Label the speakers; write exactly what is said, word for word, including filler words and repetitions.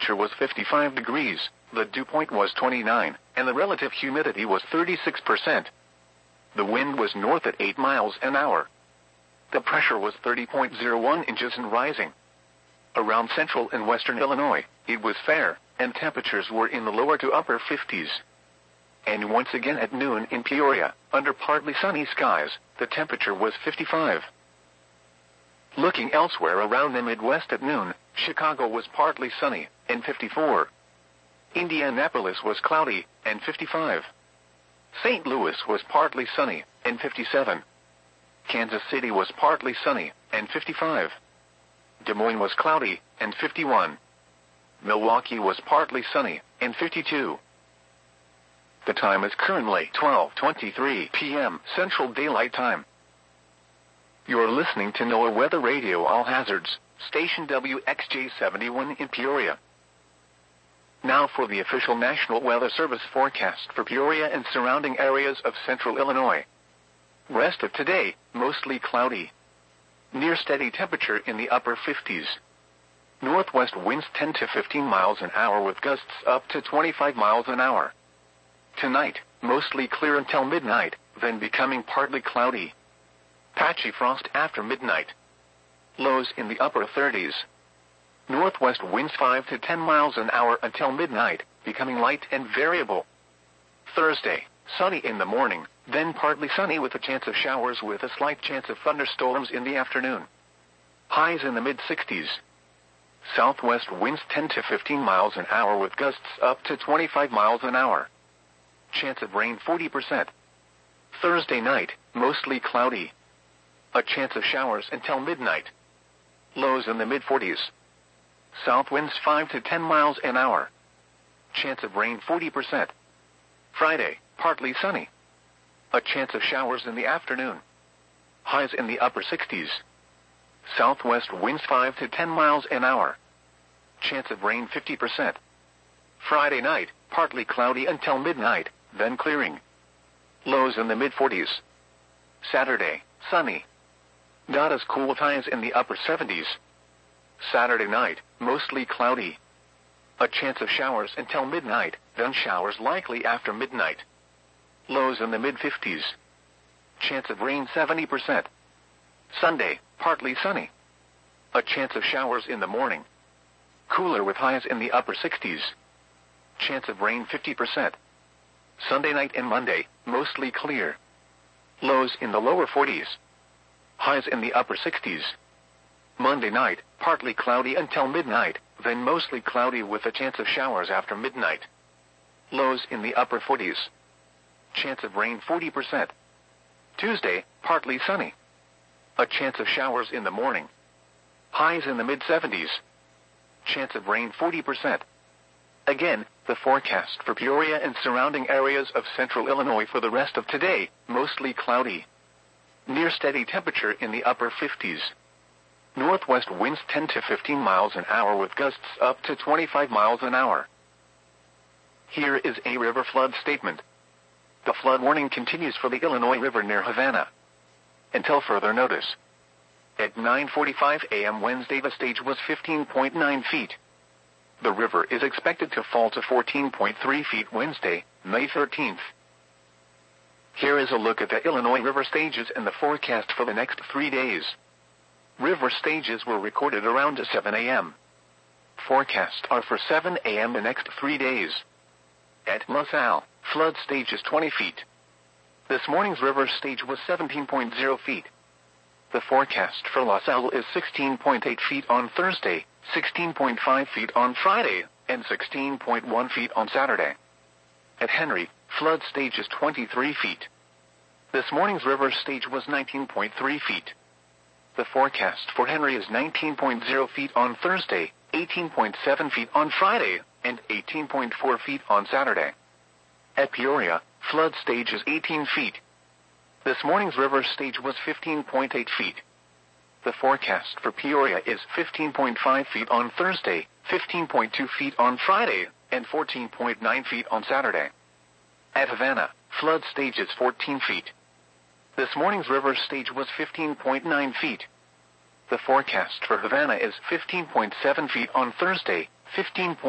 Speaker 1: temperature was fifty-five degrees, the dew point was twenty-nine, and the relative humidity was thirty-six percent. The wind was north at eight miles an hour. The pressure was thirty point zero one inches and rising. Around central and western Illinois, it was fair, and temperatures were in the lower to upper fifties. And once again at noon in Peoria, under partly sunny skies, the temperature was fifty-five. Looking elsewhere around the Midwest at noon, Chicago was partly sunny, and fifty-four. Indianapolis was cloudy, and fifty-five. Saint Louis was partly sunny, and fifty-seven. Kansas City was partly sunny, and fifty-five. Des Moines was cloudy, and fifty-one. Milwaukee was partly sunny, and fifty-two. The time is currently twelve twenty-three p m Central Daylight Time. You're listening to NOAA Weather Radio All Hazards, station W X J seventy-one in Peoria. Now for the official National Weather Service forecast for Peoria and surrounding areas of central Illinois. Rest of today, mostly cloudy. Near steady temperature in the upper fifties. Northwest winds ten to fifteen miles an hour with gusts up to twenty-five miles an hour. Tonight, mostly clear until midnight, then becoming partly cloudy. Patchy frost after midnight. Lows in the upper thirties. Northwest winds five to ten miles an hour until midnight, becoming light and variable. Thursday, sunny in the morning, then partly sunny with a chance of showers with a slight chance of thunderstorms in the afternoon. Highs in the mid-sixties. Southwest winds ten to fifteen miles an hour with gusts up to twenty-five miles an hour. Chance of rain forty percent. Thursday night, mostly cloudy. A chance of showers until midnight. Lows in the mid-forties. South winds five to ten miles an hour. Chance of rain forty percent. Friday, partly sunny. A chance of showers in the afternoon. Highs in the upper sixties. Southwest winds five to ten miles an hour. Chance of rain fifty percent. Friday night, partly cloudy until midnight, then clearing. Lows in the mid-forties. Saturday, sunny. Not as cool, highs in the upper seventies. Saturday night, mostly cloudy. A chance of showers until midnight, then showers likely after midnight. Lows in the mid-fifties. Chance of rain seventy percent. Sunday, partly sunny. A chance of showers in the morning. Cooler with highs in the upper sixties. Chance of rain fifty percent. Sunday night and Monday, mostly clear. Lows in the lower forties. Highs in the upper sixties. Monday night, partly cloudy until midnight, then mostly cloudy with a chance of showers after midnight. Lows in the upper forties. Chance of rain forty percent. Tuesday, partly sunny. A chance of showers in the morning. Highs in the mid-seventies. Chance of rain forty percent. Again, the forecast for Peoria and surrounding areas of central Illinois for the rest of today, mostly cloudy. Near steady temperature in the upper fifties. Northwest winds ten to fifteen miles an hour with gusts up to twenty-five miles an hour. Here is a river flood statement. The flood warning continues for the Illinois River near Havana until further notice. At nine forty-five a m Wednesday, the stage was fifteen point nine feet. The river is expected to fall to fourteen point three feet Wednesday, May thirteenth. Here is a look at the Illinois River stages and the forecast for the next three days. River stages were recorded around seven a m Forecasts are for seven a m the next three days. At LaSalle, flood stage is twenty feet. This morning's river stage was seventeen point zero feet. The forecast for LaSalle is sixteen point eight feet on Thursday, sixteen point five feet on Friday, and sixteen point one feet on Saturday. At Henry, flood stage is twenty-three feet. This morning's river stage was nineteen point three feet. The forecast for Henry is nineteen point zero feet on Thursday, eighteen point seven feet on Friday, and eighteen point four feet on Saturday. At Peoria, flood stage is eighteen feet. This morning's river stage was fifteen point eight feet. The forecast for Peoria is fifteen point five feet on Thursday, fifteen point two feet on Friday, and fourteen point nine feet on Saturday. At Havana, flood stage is fourteen feet. This morning's river stage was fifteen point nine feet. The forecast for Havana is fifteen point seven feet on Thursday, fifteen